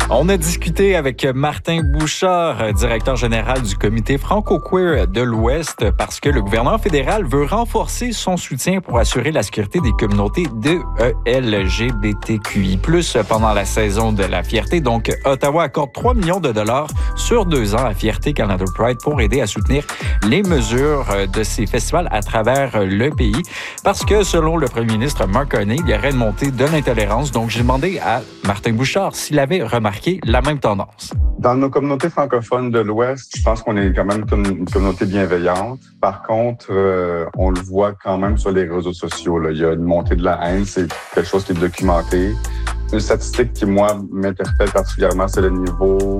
On a discuté avec Martin Bouchard, directeur général du comité franco-queer de l'Ouest, parce que le gouvernement fédéral veut renforcer son soutien pour assurer la sécurité des communautés de LGBTQI+, pendant la saison de la fierté. Donc, Ottawa accorde 3 millions de dollars sur 2 ans à Fierté Canada Pride pour aider à soutenir les mesures de ces festivals à travers le pays. Parce que, selon le premier ministre Mark Carney, il y aurait une montée de l'intolérance. Donc, j'ai demandé à Martin Bouchard s'il avait remarqué la même tendance. Dans nos communautés francophones de l'Ouest, je pense qu'on est quand même une communauté bienveillante. Par contre, on le voit quand même sur les réseaux sociaux, là. Il y a une montée de la haine, c'est quelque chose qui est documenté. Une statistique qui, moi, m'interpelle particulièrement, c'est le niveau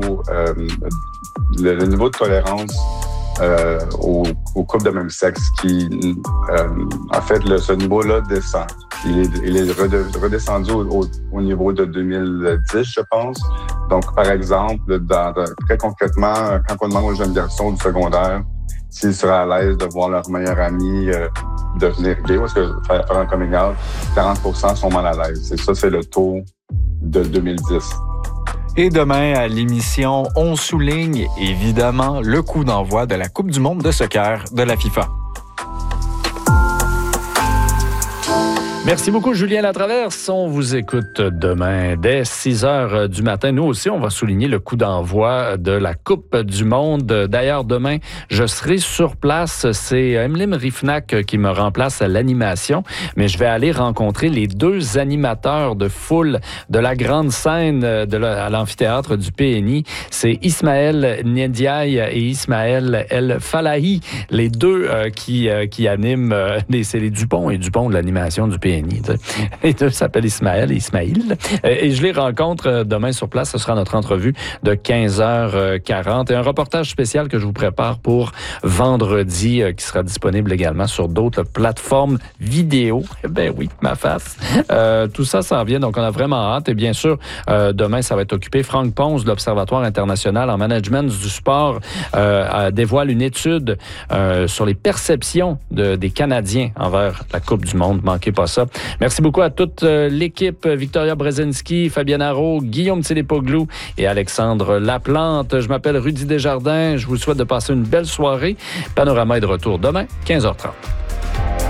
de tolérance aux couples de même sexe qui, en fait, ce niveau-là descend. Il est redescendu au niveau de 2010, je pense. Donc, par exemple, très concrètement, quand on demande aux jeunes garçons du secondaire s'ils seraient à l'aise de voir leur meilleur ami devenir gay, parce que faire un coming out, 40% sont mal à l'aise. C'est le taux de 2010. Et demain, à l'émission, on souligne évidemment le coup d'envoi de la Coupe du monde de soccer de la FIFA. Merci beaucoup, Julien Latraverse. On vous écoute demain dès 6 heures du matin. Nous aussi, on va souligner le coup d'envoi de la Coupe du monde. D'ailleurs, demain, je serai sur place. C'est Emeline Rifnac qui me remplace à l'animation, mais je vais aller rencontrer les 2 animateurs de foule de la grande scène à l'amphithéâtre du PNI. C'est Ismaël Ndiaye et Ismaël El Falahi, les 2 qui animent. C'est les Dupont et Dupont de l'animation du PNI. Les 2 s'appellent Ismaël et Ismaïl. Et je les rencontre demain sur place. Ce sera notre entrevue de 15h40. Et un reportage spécial que je vous prépare pour vendredi, qui sera disponible également sur d'autres plateformes vidéo. Eh bien oui, ma face. Tout ça s'en vient, donc on a vraiment hâte. Et bien sûr, demain, ça va être occupé. Franck Ponce, de l'Observatoire international en management du sport, dévoile une étude sur les perceptions des Canadiens envers la Coupe du monde. Manquez pas ça. Merci beaucoup à toute l'équipe, Victoria Brzezinski, Fabienne Haro, Guillaume Télépoglou et Alexandre Laplante. Je m'appelle Rudy Desjardins. Je vous souhaite de passer une belle soirée. Panorama est de retour demain, 15h30.